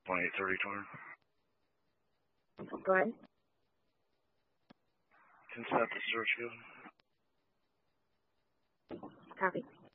2830 turn. Go ahead. Inside the search field. Copy.